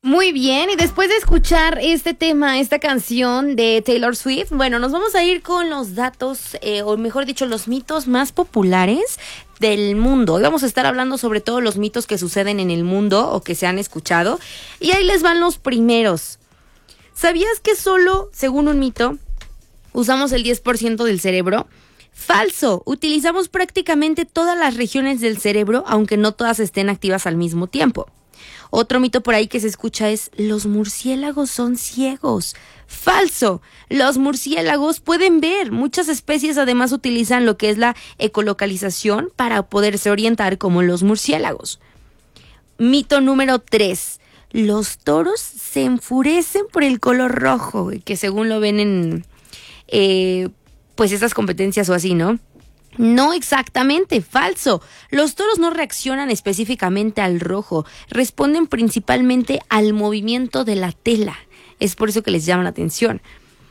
Muy bien, y después de escuchar este tema, esta canción de Taylor Swift, bueno, nos vamos a ir con los datos, o mejor dicho, los mitos más populares del mundo. Hoy vamos a estar hablando sobre todos los mitos que suceden en el mundo o que se han escuchado. Y ahí les van los primeros. ¿Sabías que solo, según un mito, usamos el 10% del cerebro? Falso. Utilizamos prácticamente todas las regiones del cerebro, aunque no todas estén activas al mismo tiempo. Otro mito por ahí que se escucha es: los murciélagos son ciegos. Falso. Los murciélagos pueden ver. Muchas especies además utilizan lo que es la ecolocalización para poderse orientar como los murciélagos. Mito número 3. Los toros se enfurecen por el color rojo, que según lo ven en pues estas competencias o así, ¿no? No exactamente, falso. Los toros no reaccionan específicamente al rojo, responden principalmente al movimiento de la tela. Es por eso que les llama la atención.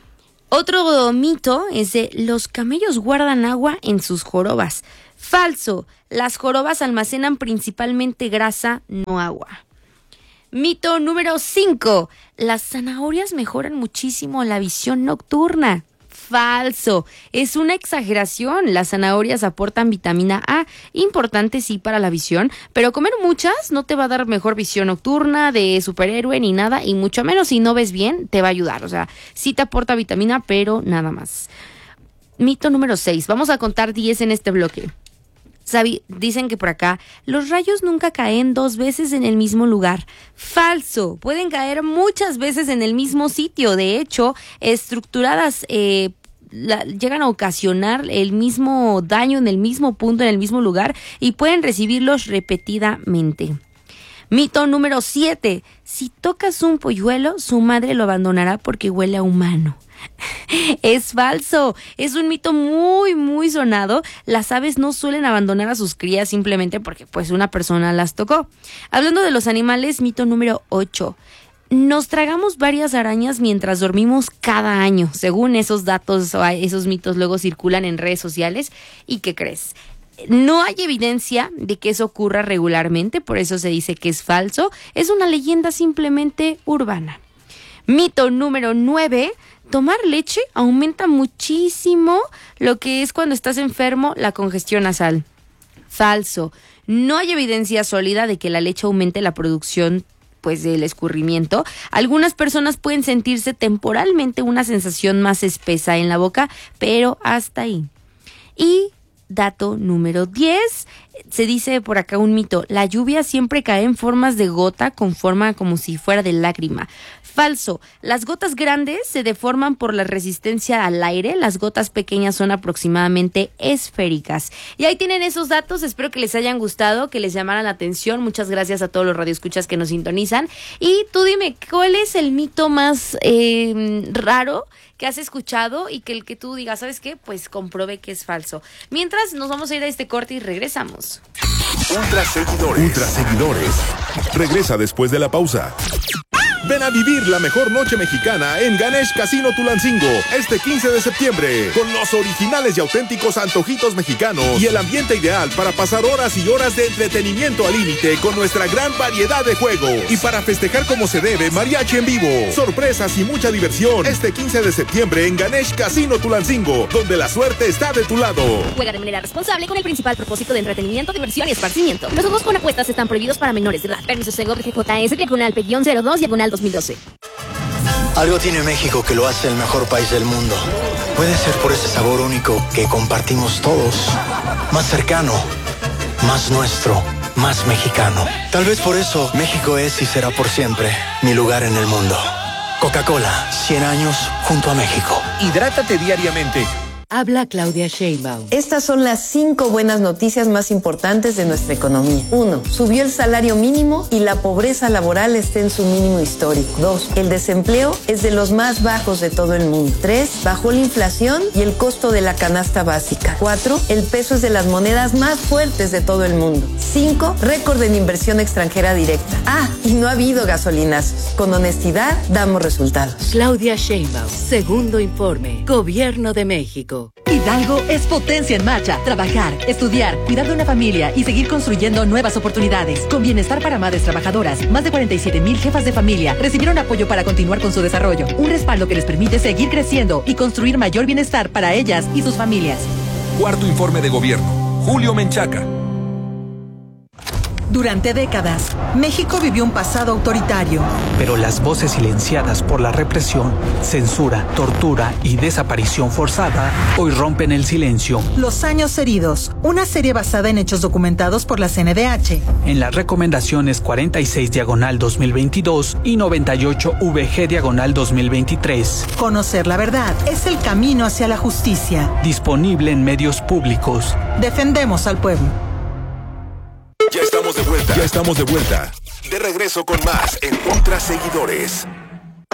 Otro mito es de: los camellos guardan agua en sus jorobas. Falso. Las jorobas almacenan principalmente grasa, no agua. Mito número 5. Las zanahorias mejoran muchísimo la visión nocturna. Falso. Es una exageración. Las zanahorias aportan vitamina A, importante sí para la visión, pero comer muchas no te va a dar mejor visión nocturna de superhéroe ni nada, y mucho menos si no ves bien te va a ayudar. O sea, sí te aporta vitamina, pero nada más. Mito número 6. Vamos a contar 10 en este bloque. Dicen que por acá los rayos nunca caen 2 veces en el mismo lugar. Falso. Pueden caer muchas veces en el mismo sitio. De hecho, estructuradas llegan a ocasionar el mismo daño en el mismo punto, en el mismo lugar, y pueden recibirlos repetidamente. Mito número 7. Si tocas un polluelo, su madre lo abandonará porque huele a humano. Es falso. Es un mito muy, muy sonado. Las aves no suelen abandonar a sus crías simplemente porque pues una persona las tocó. Hablando de los animales, mito número 8. Nos tragamos varias arañas mientras dormimos cada año. Según esos datos o esos mitos luego circulan en redes sociales. ¿Y qué crees? No hay evidencia de que eso ocurra regularmente, por eso se dice que es falso. Es una leyenda simplemente urbana. Mito número 9. Tomar leche aumenta muchísimo lo que es cuando estás enfermo, la congestión nasal. Falso. No hay evidencia sólida de que la leche aumente la producción pues del escurrimiento. Algunas personas pueden sentirse temporalmente una sensación más espesa en la boca, pero hasta ahí. Y dato número 10, se dice por acá un mito: la lluvia siempre cae en formas de gota con forma como si fuera de lágrima. Falso. Las gotas grandes se deforman por la resistencia al aire, las gotas pequeñas son aproximadamente esféricas. Y ahí tienen esos datos, espero que les hayan gustado, que les llamaran la atención. Muchas gracias a todos los radioescuchas que nos sintonizan. Y tú dime, ¿cuál es el mito más raro que has escuchado y que el que tú digas, ¿sabes qué? Pues comprobé que es falso. Mientras, nos vamos a ir a este corte y regresamos. Ultra seguidores. Regresa después de la pausa. Ven a vivir la mejor noche mexicana en Ganesh Casino Tulancingo este 15 de septiembre con los originales y auténticos antojitos mexicanos y el ambiente ideal para pasar horas y horas de entretenimiento al límite con nuestra gran variedad de juegos. Y para festejar como se debe, mariachi en vivo, sorpresas y mucha diversión este 15 de septiembre en Ganesh Casino Tulancingo, donde la suerte está de tu lado. Juega de manera responsable con el principal propósito de entretenimiento, diversión y esparcimiento. Los juegos con apuestas están prohibidos para menores de edad. Permiso GJS, diagonal P-02, diagonal 2012. Algo tiene México que lo hace el mejor país del mundo. Puede ser por ese sabor único que compartimos todos. Más cercano, más nuestro, más mexicano. Tal vez por eso México es y será por siempre mi lugar en el mundo. Coca-Cola, 100 años junto a México. Hidrátate diariamente. Habla Claudia Sheinbaum. Estas son las 5 buenas noticias más importantes de nuestra economía. 1. Subió el salario mínimo y la pobreza laboral está en su mínimo histórico. 2. El desempleo es de los más bajos de todo el mundo. 3. Bajó la inflación y el costo de la canasta básica. 4. El peso es de las monedas más fuertes de todo el mundo. 5. Récord en inversión extranjera directa. Y no ha habido gasolinazos. Con honestidad damos resultados. Claudia Sheinbaum. Segundo informe. Gobierno de México. Hidalgo. Hidalgo es potencia en marcha. Trabajar, estudiar, cuidar de una familia y seguir construyendo nuevas oportunidades. Con bienestar para madres trabajadoras, más de 47,000 jefas de familia recibieron apoyo para continuar con su desarrollo. Un respaldo que les permite seguir creciendo y construir mayor bienestar para ellas y sus familias. Cuarto informe de gobierno. Julio Menchaca. Durante décadas, México vivió un pasado autoritario. Pero las voces silenciadas por la represión, censura, tortura y desaparición forzada hoy rompen el silencio. Los años heridos, una serie basada en hechos documentados por la CNDH. En las recomendaciones 46/2022 y 98/VG/2023. Conocer la verdad es el camino hacia la justicia. Disponible en medios públicos. Defendemos al pueblo. Ya estamos de vuelta. De regreso con más en Ultra Seguidores.